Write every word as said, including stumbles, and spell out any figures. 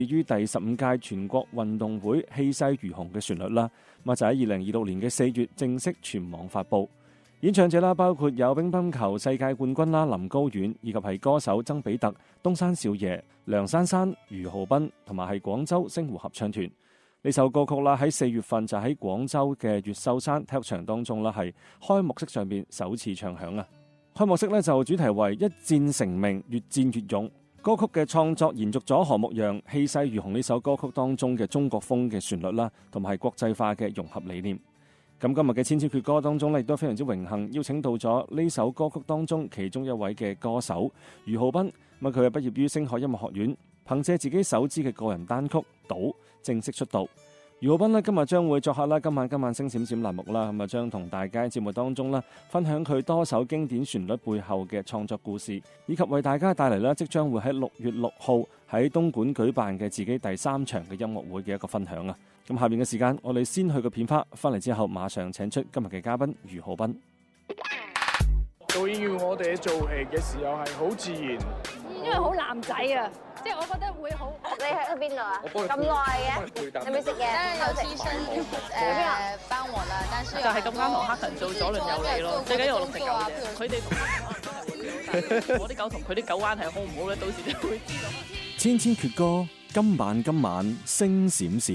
於第十五屆全國運動會氣勢如虹嘅旋律啦，咁就喺二零二六年嘅四月正式全網發布。演唱者啦，包括有乒乓球世界冠軍啦林高遠，以及係歌手曾比特、東山少爺、梁珊珊、俞灝斌，同埋係廣州星湖合唱團。呢首歌曲啦喺四月份就喺廣州嘅越秀山體育場當中啦，係開幕式上邊首次唱響啊！開幕式呢就主題為一戰成名，越戰越勇。歌曲嘅創作延續咗何牧陽氣勢如虹呢首歌曲當中嘅中國風嘅旋律啦，同埋係國際化嘅融合理念。咁今日嘅千千闕歌當中咧，亦都非常之榮幸邀請到咗呢首歌曲當中其中一位嘅歌手俞灝斌。咁佢係畢業於星海音樂學院，憑借自己首支嘅個人單曲《賭》正式出道。俞灝斌咧今日將會作客啦今晚今晚星閃閃欄目啦，咁啊將同大家喺節目當中啦分享佢多首經典旋律背後嘅創作故事，以及為大家帶嚟啦即將會喺六月六號喺東莞舉辦嘅自己第三場嘅音樂會嘅一個分享啊！咁下面嘅時間，我哋先去個片花，翻嚟之後馬上請出今日嘅嘉賓俞灝斌。 導演要我哋做戲嘅時候係好自然， 因為好男仔啊，即係我覺得會好。 你喺去邊度啊？咁耐嘅，有冇食嘢？ 有醫生誒幫我啦，但是就係咁啱同黑人做左鄰右里咯。最緊要我六隻狗啫，佢哋同我啲狗同佢啲狗關係好唔好咧？到時就會知道。 千千闕歌，今晚今晚星閃閃。